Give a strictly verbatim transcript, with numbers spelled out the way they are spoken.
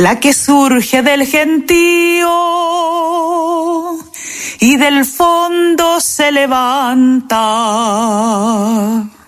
la que surge del gentío y del fondo se levanta.